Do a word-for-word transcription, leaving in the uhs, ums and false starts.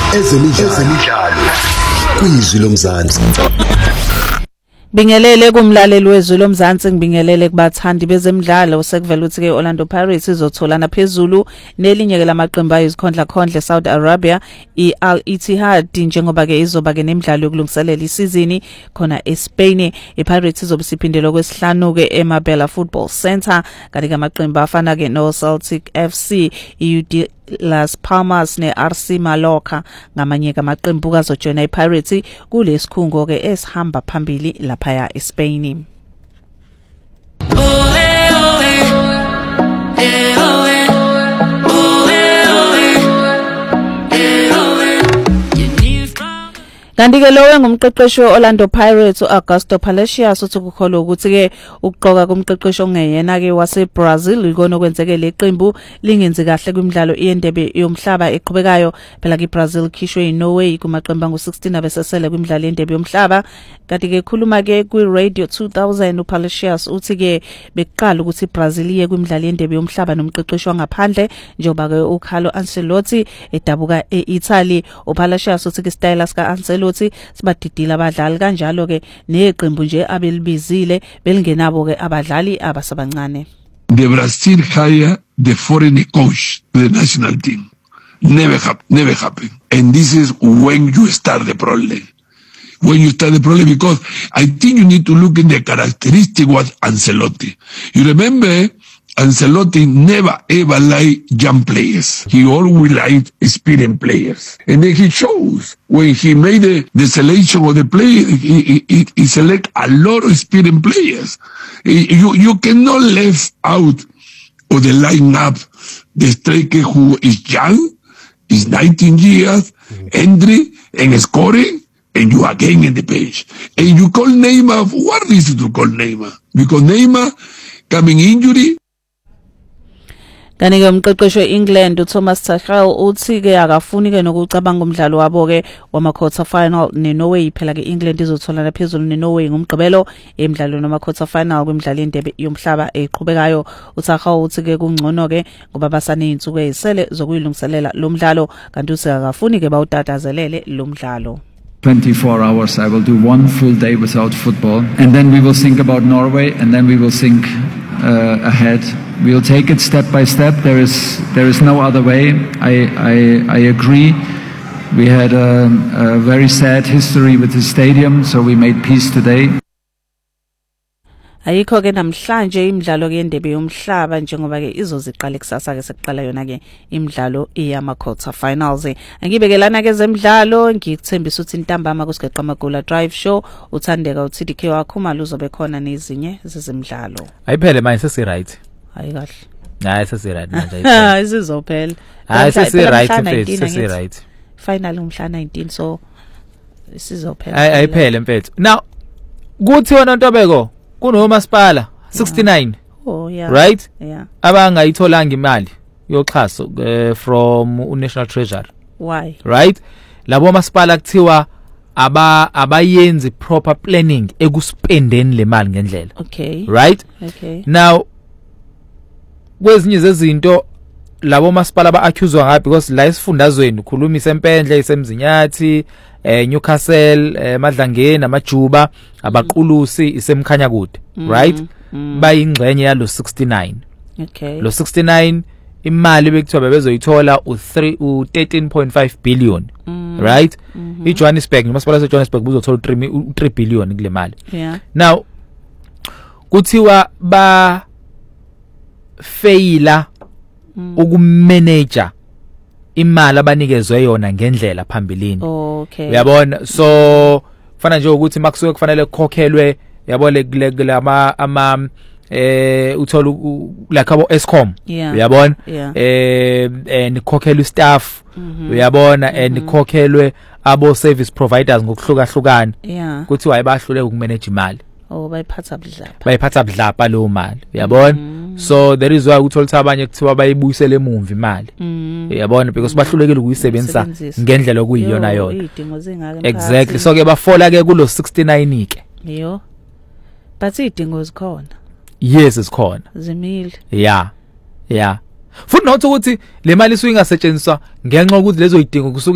ezemidlalo kwizwi lomzansi. Bingelele kumlaleli wezwi lomzansi, ngibingelele kubathandi bezemidlalo. Sekuvela ukuthi ke Orlando Pirates izotholana phezulu nelinye ke lamaqembu ayizikhondla khondle Saudi Arabia iAl Ittihad, njengoba ke izoba ke nemidlalo yokulungiselela isizini khona eSpain. iPirates izobe siphindelo kwesihlanu ke eMarbella Football Center, kanti ke amaqembu afana ke no Celtic F C, U D Las Palmas ne R C Mallorca ngamanye kamaqembu kazojoina iPirates kulesikhungo ke esihamba phambili lapha eSpain. Kanti ke lowe ngumqeqeshi weOrlando Pirates uAugusto Palacios uthi kukholwa ukuthi ke ukuqoka kumqeqeshi ongeyena ke waseBrazil ikona okwenzeke leqembu lingenzi kahle kwimidlalo yendebe yomhlaba eqhubekayo. Phela ke iBrazil khishwe iNorway kumaqembu angu sixteen abesesele kwimidlalo yendebe yomhlaba. Kanti ke khuluma ke kwiRadio two thousand uPalacios uthi ke beqala ukuthi iBrazil iye kwimidlalo yendebe yomhlaba nomqeqeshi wangaphandle njengoba ke uCarlo Ancelotti edabuka eItaly. uPalacios uthi ke style sika Ancelotti sibadidila abadlali kanjalo ke neqembu nje abelibizile belingenabo ke abadlali abasabancane. The Brazil hire the foreign coach to the national team. Never happen, never happen. And this is when you start the problem. When you start the problem, because I think you need to look at the characteristic of Ancelotti. You remember, Ancelotti never ever liked young players. He always liked experienced players. And then he shows when he made the, the selection of the players, he, he, he select a lot of experienced players. You, you cannot leave out of the lineup the striker who is young, is nineteen years, entry and scoring, and you again in the bench. And you call Neymar, what reason to call Neymar? Because Neymar coming injury. Kanike umqeqeshi weEngland uThomas Tuchel uthi ke akafuni ke nokucabanga umdlalo wabo ke wama quarter final neNorway. Phela ke England izotholana phezulu neNorway ngomgqibelo emidlalo noma quarter final kwimidlalo yendebe yomhlaba eqhubekayo. uTuchel uthi ke kungcono ke ngoba basane insuku ezisele zokuyilungiselela lo mdlalo, kanti uthi akafuni ke bawutatazelele lo mdlalo. twenty-four hours I will do one full day without football, and then we will think about Norway, and then we will think uh, ahead. We'll take it step by step. There is there is no other way. I I, I agree. We had a, a very sad history with the stadium, so we made peace today. Ayikho ke namhlanje imidlalo ke yendebe yomhlaba njengoba ke izoziqala kusasa ke sekuqala yona ke imidlalo iyama quarter finals. Angibekelana ke zemidlalo ngikuthembisa ukuthi intambama kusigeqa amagula drive show uthandeka uthi D K wakhumalo uzobe khona nezinye zezemidlalo. Ayiphele manje sesi right. Hayi kahle. Hayi sesi right manje ayiphele. Isizophela. Hayi sesi right mfethu sesi right. Final umhla nineteen so isizophela. Ayiphele mfethu. Now kuthi wona Ntobeko kuno masipala sixty-nine. Oh yeah. Right? Yeah. Abangayitholanga imali yoxhaso uh, from uNational Treasury. Why? Right? Labo masipala kuthiwa aba abayenzi proper planning ekuspendeni le mali ngendlela. Okay. Right? Okay. Now kwezinye zezinto labo masipala ba accuse ngapi because la isifundazweni ukhuluma isempendle isemzinyathi eh Newcastle eh Madlangeni amajuba abaqulusi isemkhanya kude. Mm, right? Mm. Bayingxenye yalo sixty-nine. Okay. Lo sixty-nine imali bekuthiwa bebezoyithola u three u thirteen point five billion. Mm. Right? Mm -hmm. iJohannesburg nomasipala seJohannesburg buzothola three billion kule mali. Yeah. Now kuthiwa ba faila mm. ukumanager imali abanikezwe yona ngendlela phambilini. Okay. Uyabona, so kufana nje ukuthi makusuke kufanele kukhokhelwe yabona kule ama ama eh uthola like abo Eskom. Uyabona? Eh and khokhelwe staff. Uyabona and khokhelwe abo service providers ngokuhlukahlukana. Yeah. Kuthi wayebahlule ukumanage imali. Oh bayiphatha budlapha. Bayiphatha budlapha lo mali. Uyabona? So there is why uthola abanye kuthiwa bayibuyisele emumva imali. Uyabona because bahlulekile ukuyisebenzisa ngendlela okuyiyona yona. Exactly. So ke bafola ke kulo sixty-nine ke. Yo. But idingo zikhona. Yes isikhona. Zimile. Yeah. Yeah. Futhi nothi ukuthi le mali isuke ingasetshenziswa ngenxa ukuthi lezo idingo kusuke